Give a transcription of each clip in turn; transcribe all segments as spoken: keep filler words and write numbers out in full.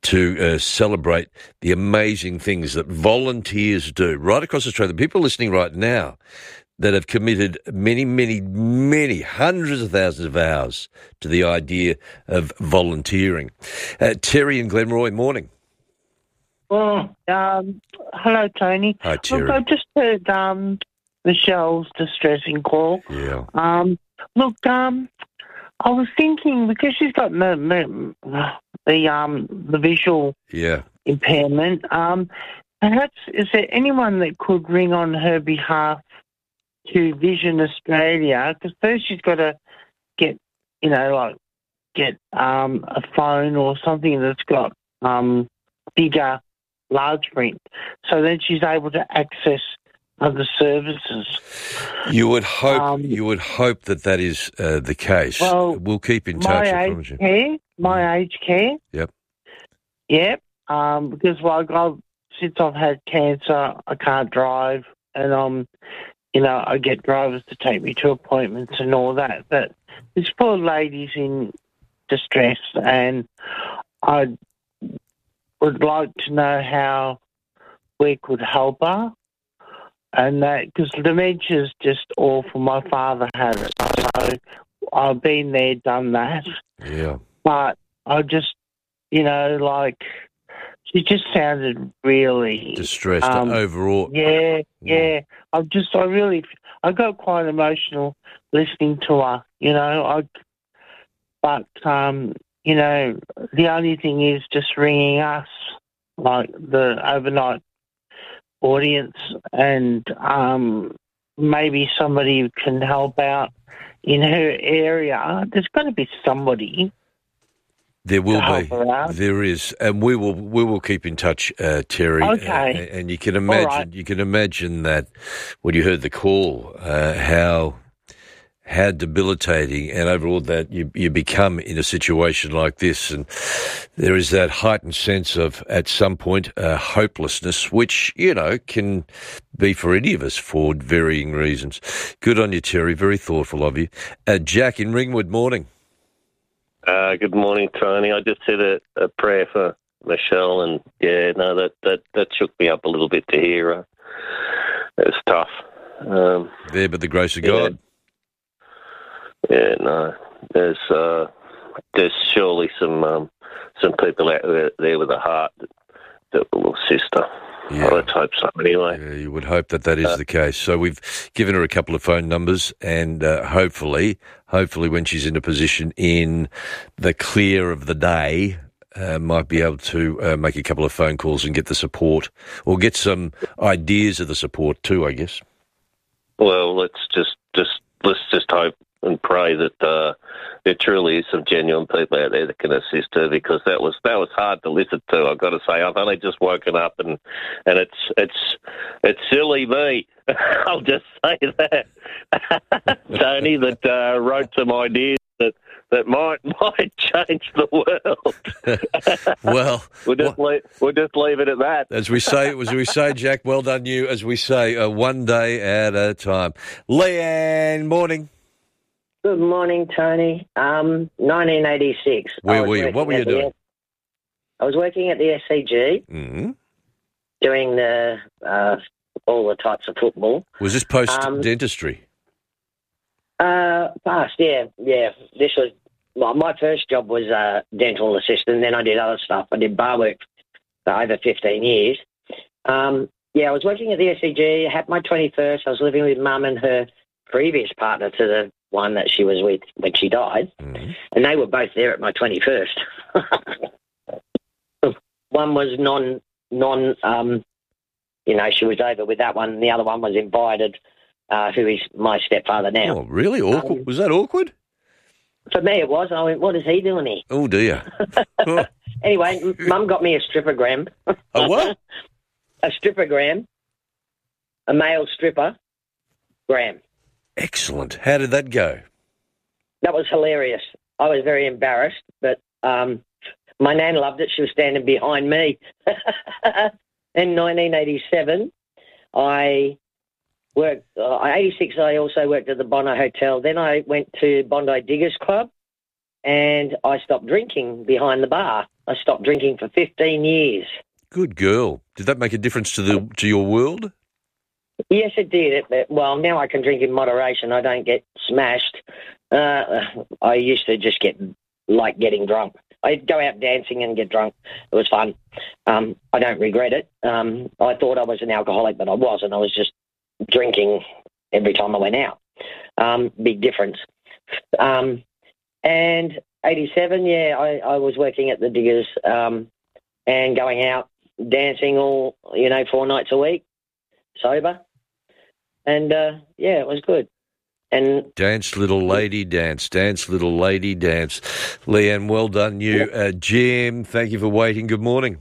to uh, celebrate the amazing things that volunteers do right across Australia. The people listening right now that have committed many, many, many hundreds of thousands of hours to the idea of volunteering. Uh, Terry and Glenroy, morning. Oh, um, hello, Tony. Hi, Terry. Look, I just heard um, Michelle's distressing call. Yeah. Um, look, um, I was thinking because she's got the the, the um the visual yeah impairment. Um, perhaps is there anyone that could ring on her behalf to Vision Australia? Because first she's got to get, you know, like get um, a phone or something that's got um, bigger, large print, so then she's able to access other services. You would hope. Um, you would hope that that is uh, the case. Well, we'll keep in touch. My I aged you. care, my mm. aged care. Yep. Yep. Um, because like I've, since I've had cancer, I can't drive, and um. You know, I get drivers to take me to appointments and all that. But this poor lady's in distress, and I would like to know how we could help her. And that, because dementia is just awful. My father had it. So I've been there, done that. Yeah. But I just, you know, like... She just sounded really... distressed, um, overall. Yeah, yeah. I just, I really, I got quite emotional listening to her, you know. I, But, um, you know, the only thing is just ringing us, like the overnight audience, and um, maybe somebody can help out in her area. There's got to be somebody... There will be. There is, and we will. We will keep in touch, uh, Terry. Okay. Uh, and you can imagine. Right. You can imagine that when you heard the call, uh, how how debilitating and overall that you you become in a situation like this, and there is that heightened sense of at some point uh, hopelessness, which you know can be for any of us for varying reasons. Good on you, Terry. Very thoughtful of you. Uh, Jack in Ringwood, morning. Uh, good morning, Tony. I just said a, a prayer for Michelle, and yeah, no, that, that, that shook me up a little bit to hear. Uh, it was tough. Um, there, but the grace of yeah, God. Yeah, no, there's uh, there's surely some um, some people out there, there with a heart that, that will assist her. Yeah. Let's hope so anyway. Yeah, you would hope that that is uh, the case. So we've given her a couple of phone numbers, and uh, hopefully, hopefully when she's in a position in the clear of the day, uh, might be able to uh, make a couple of phone calls and get the support, or get some ideas of the support too, I guess. Well, let's just, just let's just hope and pray that uh, there truly is some genuine people out there that can assist her, because that was that was hard to listen to. I've got to say, I've only just woken up, and, and it's it's it's silly me. I'll just say that, Tony, that uh, wrote some ideas that that might might change the world. Well, we'll just well, leave, we'll just leave it at that. As we say, as we say, Jack. Well done, you. As we say, uh, one day at a time. Leanne, morning. Good morning, Tony. Um, nineteen eighty-six. Where were you? What were you doing? S- I was working at the S C G, mm-hmm. doing the uh, all the types of football. Was this post um, dentistry? Uh, past, yeah, yeah. This was well, my first job was uh, dental assistant. Then I did other stuff. I did bar work for over fifteen years. Um, yeah, I was working at the S C G. I had my twenty-first. I was living with Mum and her previous partner to the one that she was with when she died, mm-hmm. and they were both there at my twenty-first. One was non, non, um, you know, she was over with that one, and the other one was invited, uh, who is my stepfather now. Oh, really? Awkward? Um, was that awkward? For me it was. I went, what is he doing here? Oh, dear. Anyway, Mum got me a strippogram. A what? A strippogram. A male stripper gram. Excellent. How did that go? That was hilarious. I was very embarrassed, but um, my nan loved it. She was standing behind me. In nineteen eighty-seven, I worked, uh, eighty-six, I also worked at the Bondi Hotel. Then I went to Bondi Diggers Club, and I stopped drinking behind the bar. I stopped drinking for fifteen years. Good girl. Did that make a difference to the to your world? Yes, it did. It, it, well, now I can drink in moderation. I don't get smashed. Uh, I used to just get like getting drunk. I'd go out dancing and get drunk. It was fun. Um, I don't regret it. Um, I thought I was an alcoholic, but I wasn't. I was just drinking every time I went out. Um, big difference. Um, and eighty-seven, yeah, I, I was working at the Diggers um, and going out dancing all, you know, four nights a week, sober. And, uh, yeah, it was good. And Dance, little lady, dance. Dance, little lady, dance. Leanne, well done you. Uh, Jim, thank you for waiting. Good morning.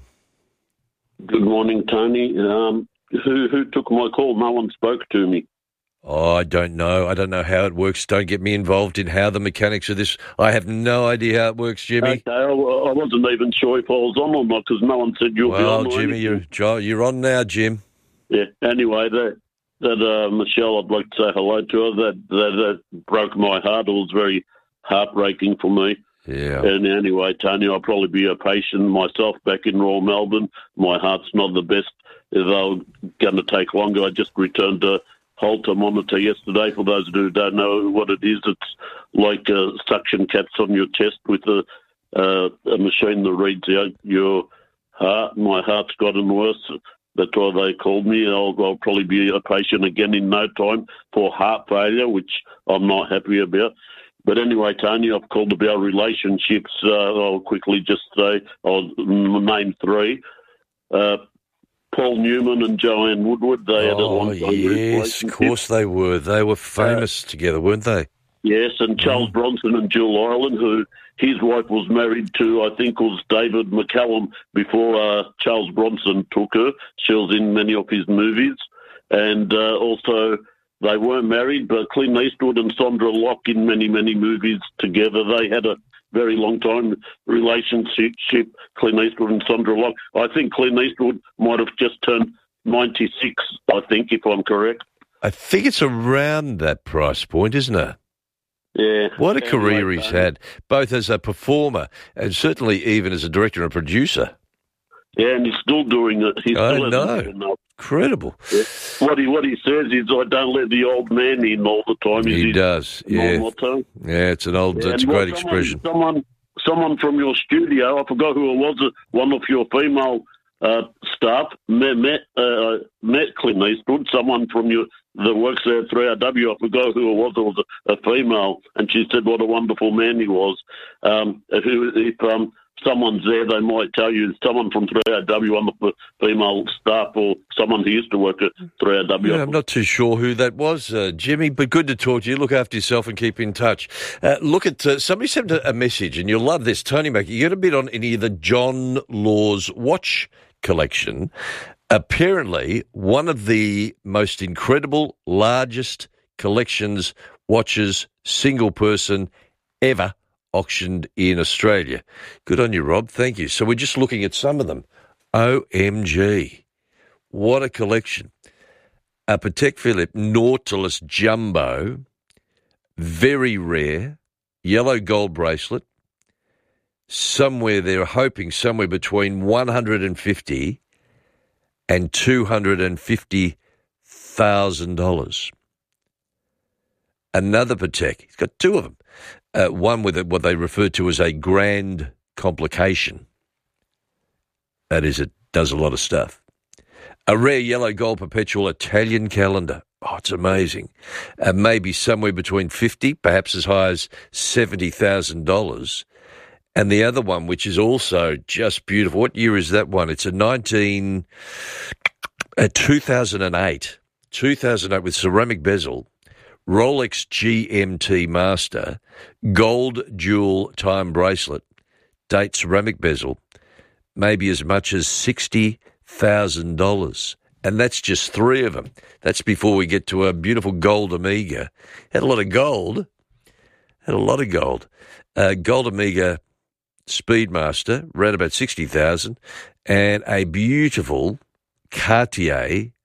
Good morning, Tony. Um, who who took my call? No one spoke to me. Oh, I don't know. I don't know how it works. Don't get me involved in how the mechanics of this. I have no idea how it works, Jimmy. Okay, I, I wasn't even sure if I was on or not because no one said you'll well, be on. Well, Jimmy, you're, you're on now, Jim. Yeah, anyway, that, that uh, Michelle, I'd like to say hello to her. That, that, that broke my heart. It was very heartbreaking for me. Yeah. And anyway, Tony, I'll probably be a patient myself back in Royal Melbourne. My heart's not the best. They're going to take longer. I just returned to Holter monitor yesterday. For those who don't know what it is, it's like uh, suction caps on your chest with a, uh, a machine that reads out your heart. My heart's gotten worse. That's why they called me. I'll, I'll probably be a patient again in no time for heart failure, which I'm not happy about. But anyway, Tony, I've called about relationships. Uh, I'll quickly just say, I'll name three. Uh, Paul Newman and Joanne Woodward, they had a Oh, long-time yes, relationship. of course they were. They were famous uh, together, weren't they? Yes, and Charles Mm. Bronson and Jill Ireland, who his wife was married to, I think, was David McCallum before uh, Charles Bronson took her. She was in many of his movies. And uh, also, they weren't married, but Clint Eastwood and Sandra Locke in many, many movies together. They had a very long time relationship, Clint Eastwood and Sandra Locke. I think Clint Eastwood might have just turned ninety-six, I think, if I'm correct. I think it's around that price point, isn't it? Yeah. What a anyway, career he's Tony. had, both as a performer and certainly even as a director and producer. Yeah, and he's still doing it. He I still know. hasn't given up. Incredible. Yeah. What he what he says is, I don't let the old man in all the time. He his does, yeah. motto. Yeah, it's an old, Yeah, it's a and great what expression. Someone, someone, someone from your studio, I forgot who it was, one of your female uh, staff, met met, uh, met Clint Eastwood, someone from your that works there at three R W, I forgot who it was, it was a, a female, and she said what a wonderful man he was. Um, if if um, someone's there, they might tell you someone from three R W, one of the female staff, or someone who used to work at three R W. Yeah, I'm not too sure who that was, uh, Jimmy, but good to talk to you. Look after yourself and keep in touch. Uh, look at, uh, somebody sent a, a message, and you'll love this. Tony Mack, you got a bit on any of the John Laws watch collection. Apparently, one of the most incredible, largest collections, watches, single person ever auctioned in Australia. Good on you, Rob. Thank you. So we're just looking at some of them. O M G. What a collection. A Patek Philippe Nautilus Jumbo, very rare, yellow gold bracelet. Somewhere they're hoping somewhere between one hundred fifty and two hundred fifty thousand dollars. Another Patek. He's got two of them. Uh, one with what they refer to as a grand complication. That is, it does a lot of stuff. A rare yellow gold perpetual Italian calendar. Oh, it's amazing. Uh, maybe somewhere between fifty, perhaps as high as seventy thousand dollars. And the other one, which is also just beautiful. What year is that one? It's a nineteen, uh, two thousand eight. two thousand eight with ceramic bezel. Rolex G M T Master, gold jewel time bracelet, date ceramic bezel, maybe as much as sixty thousand dollars. And that's just three of them. That's before we get to a beautiful gold Omega. Had a lot of gold. Had a lot of gold. Uh, gold Omega Speedmaster, around about sixty thousand dollars, and a beautiful Cartier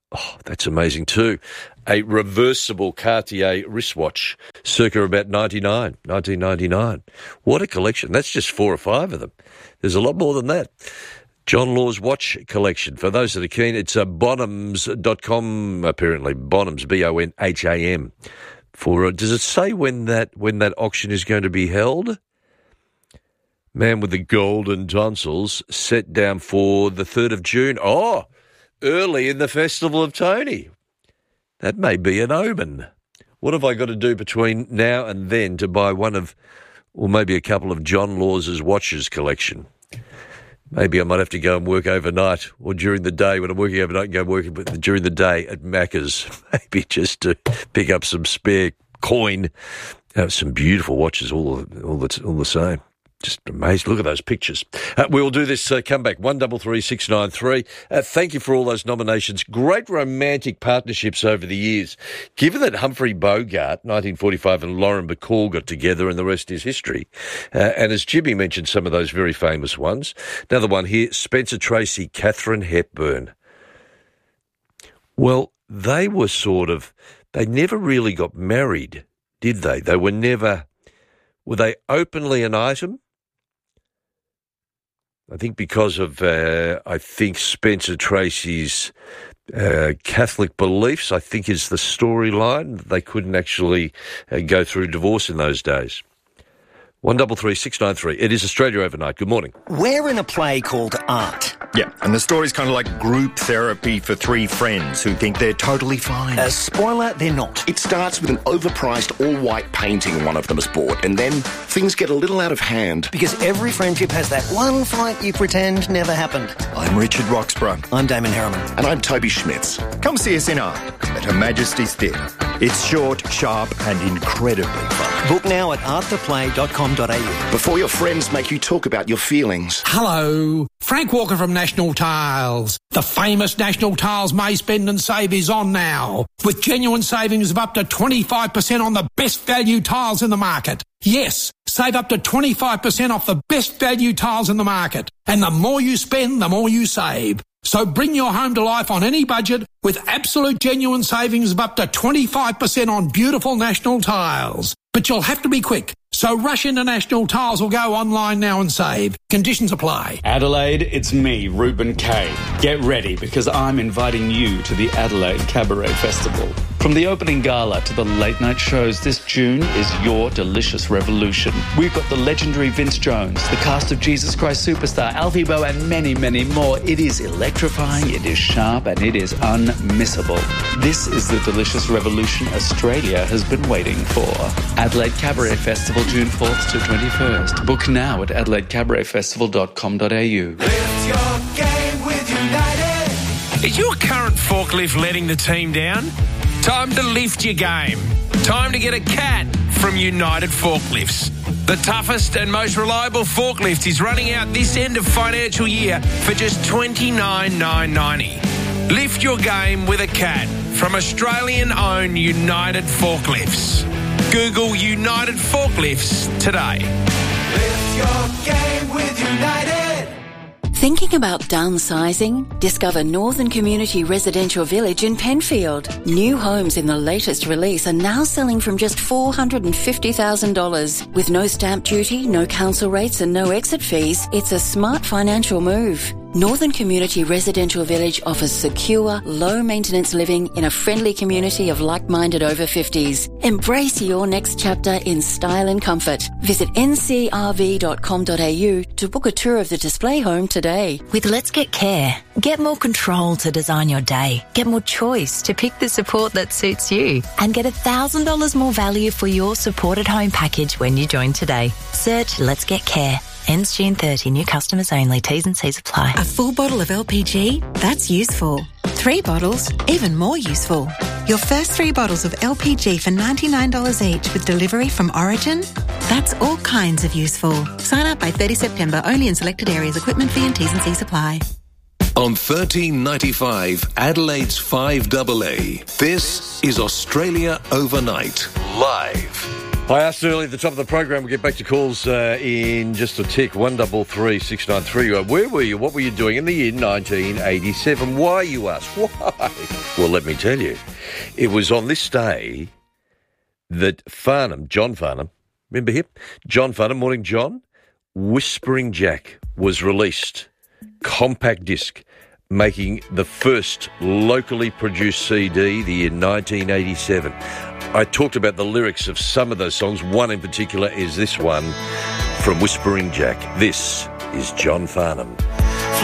Oh, that's amazing too. A reversible Cartier wristwatch, circa about ninety-nine, nineteen ninety-nine. What a collection. That's just four or five of them. There's a lot more than that. John Law's watch collection. For those that are keen, it's uh, bonhams dot com, apparently. Bonhams, B O N H A M. For, uh, does it say when that when that auction is going to be held? Man with the golden tonsils, set down for the third of June. Oh, early in the Festival of Tony. That may be an omen. What have I got to do between now and then to buy one of, or maybe a couple of John Law's watches collection? Maybe I might have to go and work overnight, or during the day when I'm working overnight, go working during the day at Macca's, maybe just to pick up some spare coin. Have some beautiful watches, all all the all the same. Just amazed. Look at those pictures. Uh, we will do this uh, comeback, one double three six nine three. Uh, thank you for all those nominations. Great romantic partnerships over the years. Given that Humphrey Bogart, nineteen forty-five, and Lauren Bacall got together and the rest is history. Uh, and as Jimmy mentioned, some of those very famous ones. Another one here, Spencer Tracy, Katharine Hepburn. Well, they were sort of, they never really got married, did they? They were never, were they openly an item? I think because of, uh, I think, Spencer Tracy's uh, Catholic beliefs, I think is the storyline. They couldn't actually uh, go through divorce in those days. one double three six nine three. It is Australia Overnight. Good morning. We're in a play called Art. Yeah, and the story's kind of like group therapy for three friends who think they're totally fine. A spoiler, they're not. It starts with an overpriced all-white painting one of them has bought, and then things get a little out of hand. Because every friendship has that one fight you pretend never happened. I'm Richard Roxburgh. I'm Damon Harriman. And I'm Toby Schmitz. Come see us in Art at Her Majesty's Theatre. It's short, sharp, and incredibly fun. Book now at art the play dot com dot a u. Before your friends make you talk about your feelings. Hello, Frank Walker from National Tiles. The famous National Tiles May Spend and Save is on now, with genuine savings of up to twenty-five percent on the best value tiles in the market. Yes, save up to twenty-five percent off the best value tiles in the market. And the more you spend, the more you save. So bring your home to life on any budget with absolute genuine savings of up to twenty-five percent on beautiful National Tiles. But you'll have to be quick. So rush into National Tiles or go online now and save. Conditions apply. Adelaide, it's me, Reuben Kay. Get ready because I'm inviting you to the Adelaide Cabaret Festival. From the opening gala to the late night shows, this June is your delicious revolution. We've got the legendary Vince Jones, the cast of Jesus Christ Superstar, Alfie Boe, and many, many more. It is electrifying, it is sharp, and it is unmissable. This is the delicious revolution Australia has been waiting for. Adelaide Cabaret Festival, June fourth to twenty-first. Book now at adelaide cabaret festival dot com dot a u. Lift your game with United. Is your current forklift letting the team down? Time to lift your game. Time to get a cat from United Forklifts. The toughest and most reliable forklift is running out this end of financial year for just twenty-nine thousand nine hundred ninety dollars. Lift your game with a cat from Australian-owned United Forklifts. Google United Forklifts today. Lift your game with United. Thinking about downsizing? Discover Northern Community Residential Village in Penfield. New homes in the latest release are now selling from just four hundred fifty thousand dollars. With no stamp duty, no council rates and no exit fees, it's a smart financial move. Northern Community Residential Village offers secure, low-maintenance living in a friendly community of like-minded over fifties. Embrace your next chapter in style and comfort. Visit n c r v dot com dot a u to book a tour of the display home today. With Let's Get Care, get more control to design your day. Get more choice to pick the support that suits you. And get one thousand dollars more value for your supported home package when you join today. Search Let's Get Care. Ends June thirtieth. New customers only. T's and C's apply. A full bottle of L P G? That's useful. Three bottles? Even more useful. Your first three bottles of L P G for ninety-nine dollars each with delivery from Origin? That's all kinds of useful. Sign up by thirtieth September. Only in selected areas. Equipment fee and T's and C's apply. On thirteen ninety-five, Adelaide's five double A, this is Australia Overnight, live. I asked earlier at the top of the program, we'll get back to calls uh, in just a tick. one double three six nine three. Where were you? What were you doing in the year nineteen eighty-seven? Why, you ask? Why? Well, let me tell you. It was on this day that Farnham, John Farnham, remember him? John Farnham, morning John, Whispering Jack was released. Compact disc, making the first locally produced C D the year nineteen eighty-seven. I talked about the lyrics of some of those songs. One in particular is this one from Whispering Jack. This is John Farnham.